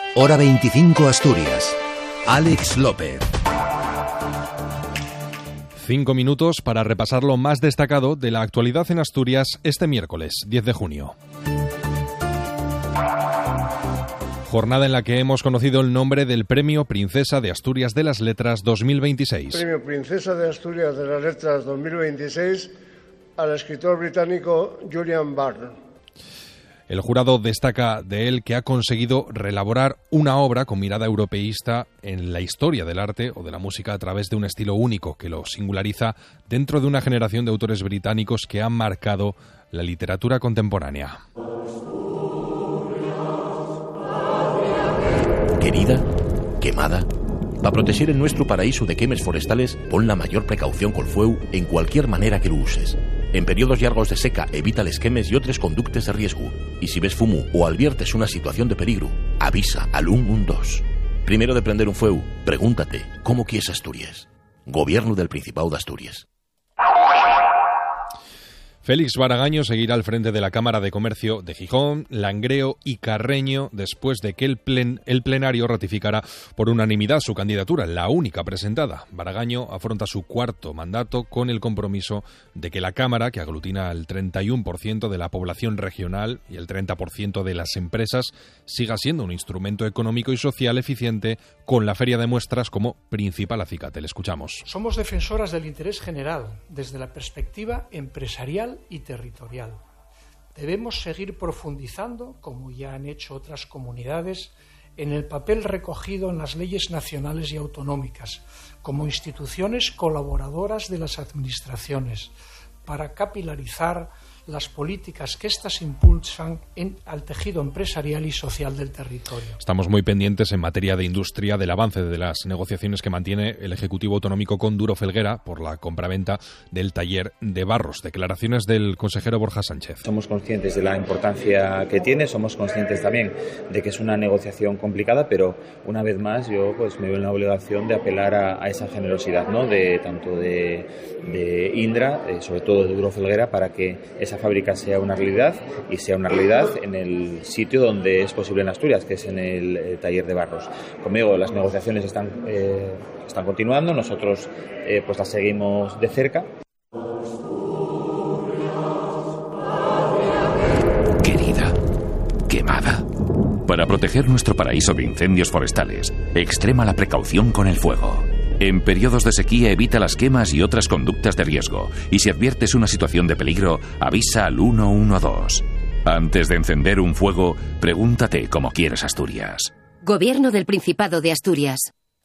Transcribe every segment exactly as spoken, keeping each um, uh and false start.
Hora veinticinco Asturias. Alex López. Cinco minutos para repasar lo más destacado de la actualidad en Asturias este miércoles, diez de junio. Jornada en la que hemos conocido el nombre del Premio Princesa de Asturias de las Letras dos mil veintiséis. Premio Princesa de Asturias de las Letras dos mil veintiséis al escritor británico Julian Barnes. El jurado destaca de él que ha conseguido reelaborar una obra con mirada europeísta en la historia del arte o de la música a través de un estilo único que lo singulariza dentro de una generación de autores británicos que han marcado la literatura contemporánea. Querida, quemada, para proteger el nuestro paraíso de quemes forestales, pon la mayor precaución col fueu en cualquier manera que lo uses. En periodos llargos de seca, evita les quemes y otros conductes de riesgo. Y si ves fumo o adviertes una situación de peligro, avisa al ciento doce. Primero de prender un fueu, pregúntate, ¿cómo quieres Asturias? Gobierno del Principado de Asturias. Félix Baragaño seguirá al frente de la Cámara de Comercio de Gijón, Langreo y Carreño después de que el, plen, el plenario ratificara por unanimidad su candidatura, la única presentada. Baragaño afronta su cuarto mandato con el compromiso de que la Cámara, que aglutina el treinta y uno por ciento de la población regional y el treinta por ciento de las empresas, siga siendo un instrumento económico y social eficiente con la Feria de Muestras como principal acicate. Le escuchamos. Somos defensoras del interés general desde la perspectiva empresarial y territorial. Debemos seguir profundizando, como ya han hecho otras comunidades, en el papel recogido en las leyes nacionales y autonómicas, como instituciones colaboradoras de las administraciones, para capilarizar las políticas que éstas impulsan en, al tejido empresarial y social del territorio. Estamos muy pendientes en materia de industria del avance de las negociaciones que mantiene el Ejecutivo Autonómico con Duro Felguera por la compraventa del taller de Barros. Declaraciones del consejero Borja Sánchez. Somos conscientes de la importancia que tiene, somos conscientes también de que es una negociación complicada, pero una vez más yo pues me veo en la obligación de apelar a, a esa generosidad, ¿no? De tanto de, de Indra, eh, sobre todo de Duro Felguera, para que esa fábrica sea una realidad y sea una realidad en el sitio donde es posible en Asturias, que es en el eh, taller de Barros. Como digo, las negociaciones están, eh, están continuando, nosotros eh, pues las seguimos de cerca. Querida, quemada. Para proteger nuestro paraíso de incendios forestales, extrema la precaución con el fuego. En periodos de sequía evita las quemas y otras conductas de riesgo, y si adviertes una situación de peligro, avisa al ciento doce. Antes de encender un fuego, pregúntate cómo quieres Asturias. Gobierno del Principado de Asturias.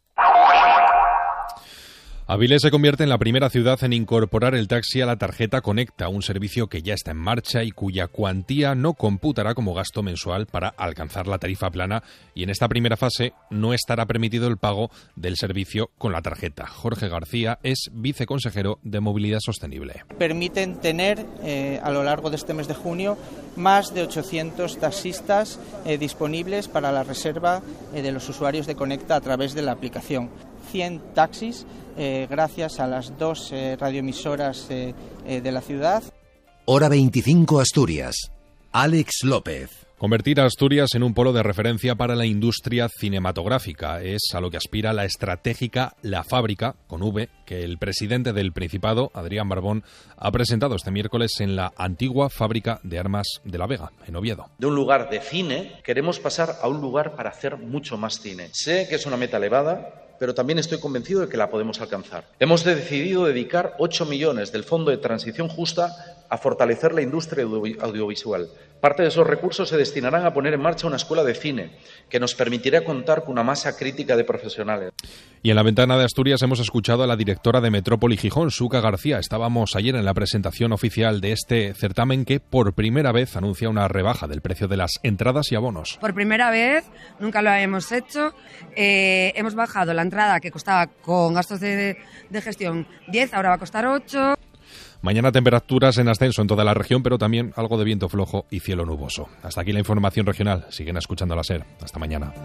Avilés se convierte en la primera ciudad en incorporar el taxi a la tarjeta Conecta, un servicio que ya está en marcha y cuya cuantía no computará como gasto mensual para alcanzar la tarifa plana, y en esta primera fase no estará permitido el pago del servicio con la tarjeta. Jorge García es viceconsejero de Movilidad Sostenible. Permiten tener eh, a lo largo de este mes de junio más de ochocientos taxistas eh, disponibles para la reserva eh, de los usuarios de Conecta a través de la aplicación. cien taxis eh, gracias a las dos eh, radioemisoras eh, eh, de la ciudad. Hora veinticinco Asturias. Alex López. Convertir a Asturias en un polo de referencia para la industria cinematográfica es a lo que aspira la estratégica La Fábrica, con V, que el presidente del Principado, Adrián Barbón, ha presentado este miércoles en la antigua Fábrica de Armas de La Vega, en Oviedo. De un lugar de cine queremos pasar a un lugar para hacer mucho más cine. Sé que es una meta elevada, pero también estoy convencido de que la podemos alcanzar. Hemos decidido dedicar ocho millones del Fondo de Transición Justa a fortalecer la industria audiovisual. Parte de esos recursos se destinarán a poner en marcha una escuela de cine que nos permitirá contar con una masa crítica de profesionales. Y en la ventana de Asturias hemos escuchado a la directora de Metrópoli Gijón, Suca García. Estábamos ayer en la presentación oficial de este certamen que por primera vez anuncia una rebaja del precio de las entradas y abonos. Por primera vez, nunca lo habíamos hecho, eh, hemos bajado la entrada que costaba con gastos de, de gestión diez, ahora va a costar ocho. Mañana temperaturas en ascenso en toda la región, pero también algo de viento flojo y cielo nuboso. Hasta aquí la información regional. Siguen escuchando la SER. Hasta mañana.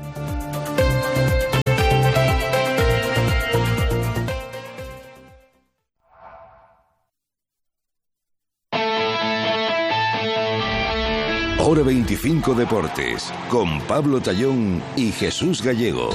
Hora veinticinco Deportes, con Pablo Tallón y Jesús Gallego.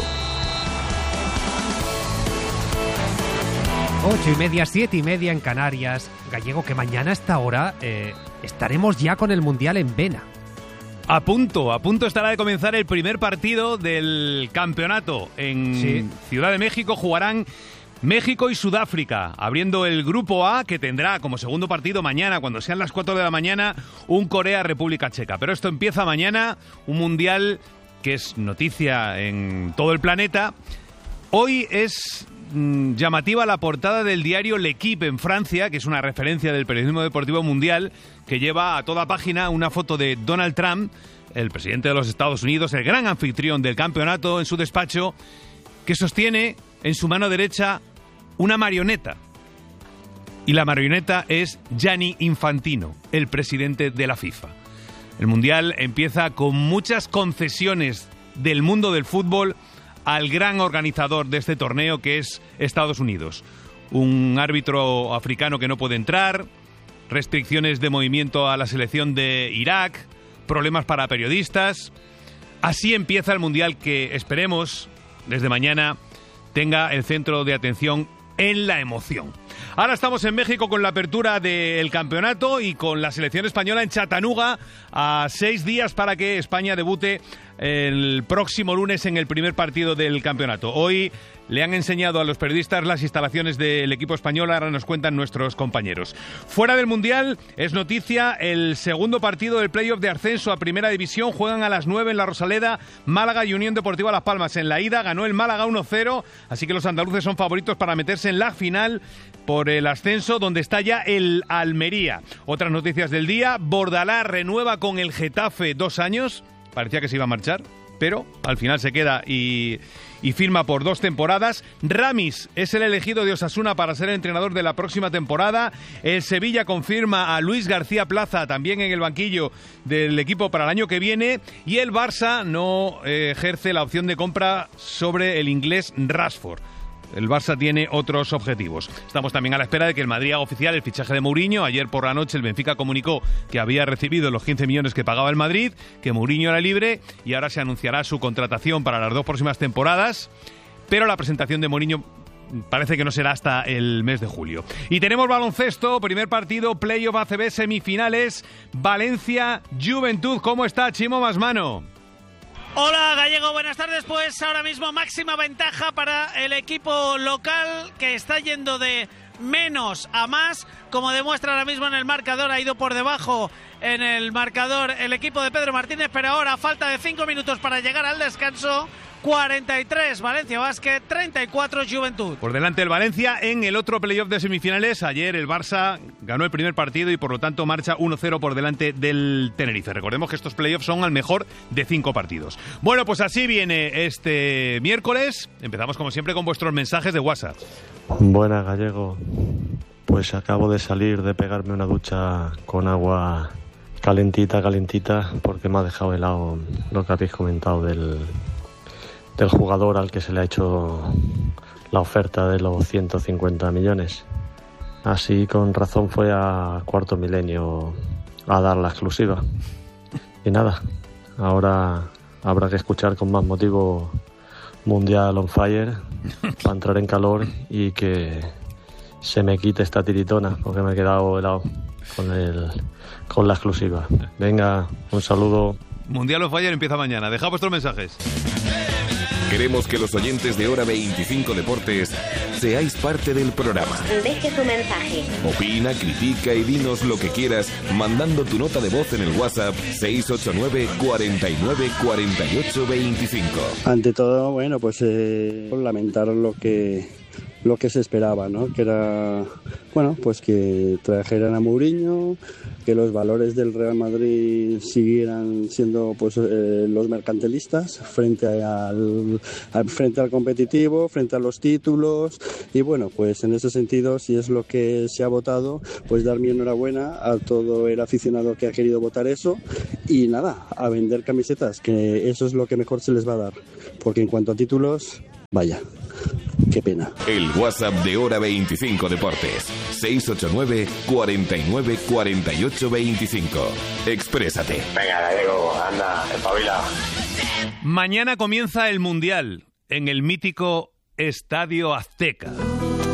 Ocho y media, siete y media en Canarias. Gallego, que mañana a esta hora eh, estaremos ya con el Mundial en vena. A punto, a punto estará de comenzar el primer partido del campeonato. En sí. Ciudad de México jugarán México y Sudáfrica, abriendo el grupo A, que tendrá como segundo partido mañana, cuando sean las cuatro de la mañana, un Corea-República Checa. Pero esto empieza mañana, un mundial que es noticia en todo el planeta. Hoy es mmm, llamativa la portada del diario L'Equipe en Francia, que es una referencia del periodismo deportivo mundial, que lleva a toda página una foto de Donald Trump, el presidente de los Estados Unidos, el gran anfitrión del campeonato, en su despacho, que sostiene en su mano derecha una marioneta. Y la marioneta es Gianni Infantino, el presidente de la FIFA. El Mundial empieza con muchas concesiones del mundo del fútbol al gran organizador de este torneo, que es Estados Unidos. Un árbitro africano que no puede entrar, restricciones de movimiento a la selección de Irak, problemas para periodistas. Así empieza el Mundial, que esperemos desde mañana tenga el centro de atención en la emoción. Ahora estamos en México con la apertura del campeonato y con la selección española en Chattanooga, a seis días para que España debute el próximo lunes en el primer partido del campeonato. Hoy le han enseñado a los periodistas las instalaciones del equipo español, ahora nos cuentan nuestros compañeros. Fuera del Mundial es noticia el segundo partido del playoff de ascenso a Primera División. Juegan a las nueve en la Rosaleda, Málaga y Unión Deportiva Las Palmas. En la ida ganó el Málaga uno cero, así que los andaluces son favoritos para meterse en la final por el ascenso, donde está ya el Almería. Otras noticias del día: Bordalás renueva con el Getafe dos años. Parecía que se iba a marchar, pero al final se queda y, y firma por dos temporadas. Ramis es el elegido de Osasuna para ser el entrenador de la próxima temporada. El Sevilla confirma a Luis García Plaza también en el banquillo del equipo para el año que viene. Y el Barça no eh, ejerce la opción de compra sobre el inglés Rashford. El Barça tiene otros objetivos. Estamos también a la espera de que el Madrid haga oficial el fichaje de Mourinho. Ayer por la noche el Benfica comunicó que había recibido los quince millones que pagaba el Madrid, que Mourinho era libre y ahora se anunciará su contratación para las dos próximas temporadas. Pero la presentación de Mourinho parece que no será hasta el mes de julio. Y tenemos baloncesto, primer partido, playoff A C B, semifinales, Valencia-Juventud. ¿Cómo está Chimo Masmano? Hola Gallego, buenas tardes. Pues ahora mismo máxima ventaja para el equipo local, que está yendo de menos a más, como demuestra ahora mismo en el marcador. Ha ido por debajo en el marcador el equipo de Pedro Martínez, pero ahora, a falta de cinco minutos para llegar al descanso, cuarenta y tres Valencia Basket, treinta y cuatro Juventud. Por delante el Valencia en el otro playoff de semifinales. Ayer el Barça ganó el primer partido y por lo tanto marcha uno cero por delante del Tenerife. Recordemos que estos playoffs son al mejor de cinco partidos. Bueno, pues así viene este miércoles. Empezamos como siempre con vuestros mensajes de WhatsApp. Buenas, Gallego. Pues acabo de salir de pegarme una ducha con agua calentita, calentita, porque me ha dejado helado lo que habéis comentado del... del jugador al que se le ha hecho la oferta de los ciento cincuenta millones. Así, con razón, fue a Cuarto Milenio a dar la exclusiva. Y nada, ahora habrá que escuchar con más motivo Mundial on Fire para entrar en calor y que se me quite esta tiritona, porque me he quedado helado con, el, con la exclusiva. Venga, un saludo. Mundial on Fire empieza mañana. Dejad vuestros mensajes. Queremos que los oyentes de Hora veinticinco Deportes seáis parte del programa. Deje tu mensaje. Opina, critica y dinos lo que quieras mandando tu nota de voz en el WhatsApp seis ocho nueve, cuarenta y nueve, cuarenta y ocho, veinticinco. Ante todo, bueno, pues eh, lamentar lo que lo que se esperaba, ¿no? Que era, bueno, pues que trajeran a Mourinho, que los valores del Real Madrid siguieran siendo pues eh, los mercantilistas frente al, al frente al competitivo, frente a los títulos, y bueno, pues en ese sentido, si es lo que se ha votado, pues dar mi enhorabuena a todo el aficionado que ha querido votar eso, y nada, a vender camisetas, que eso es lo que mejor se les va a dar, porque en cuanto a títulos, vaya. qué pena. El WhatsApp de Hora veinticinco Deportes, seis ocho nueve, cuarenta y nueve, cuarenta y ocho, veinticinco. Exprésate. Venga, Gallego, anda, espabila. Mañana comienza el Mundial en el mítico Estadio Azteca.